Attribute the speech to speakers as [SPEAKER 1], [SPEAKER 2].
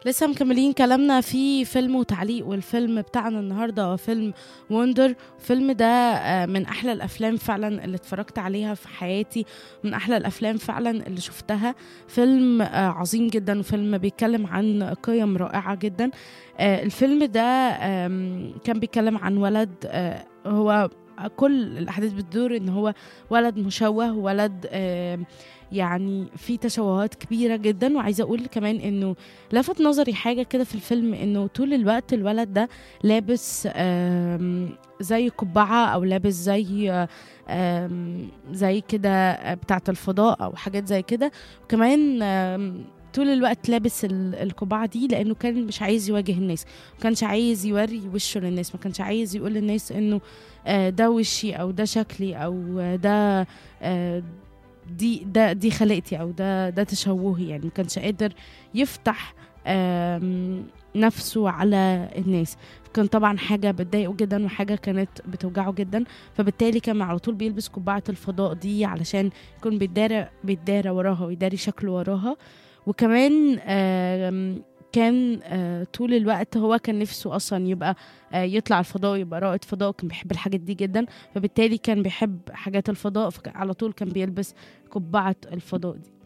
[SPEAKER 1] لسه مكملين كلامنا في فيلم وتعليق، والفيلم بتاعنا النهارده هو فيلم وندر. الفيلم ده من احلى الافلام فعلا اللي اتفرجت عليها في حياتي، من احلى الافلام فعلا اللي شفتها. فيلم عظيم جدا، وفيلم بيتكلم عن قيم رائعة جدا. الفيلم ده كان بيتكلم عن ولد، هو كل الأحداث بتدور إن هو ولد مشوه، ولد يعني في تشوهات كبيرة جدا. وعايزة أقول كمان إنه لفت نظري حاجة كده في الفيلم، إنه طول الوقت الولد ده لابس زي قبعة، أو لابس زي كده بتاعة الفضاء أو حاجات زي كده. وكمان طول الوقت لابس القبعة دي لأنه كان مش عايز يواجه الناس، ما كانش عايز يوري وشه للناس، ما كانش عايز يقول للناس إنه ده وشي، أو ده شكلي، أو ده دي خلقتي، أو ده تشوهي. يعني ما كانش قادر يفتح نفسه على الناس. كان طبعا حاجة بتضايقه جدا، وحاجة كانت بتوجعه جدا. فبالتالي كان على طول بيلبس قبعة الفضاء دي علشان يكون بيتدارى وراها، ويداري شكله وراها. وكمان كان طول الوقت هو كان نفسه اصلا يبقى يطلع الفضاء، يبقى رائد فضاء. كان بيحب الحاجات دي جدا، فبالتالي كان بيحب حاجات الفضاء، فعلى طول كان بيلبس قبعة الفضاء دي.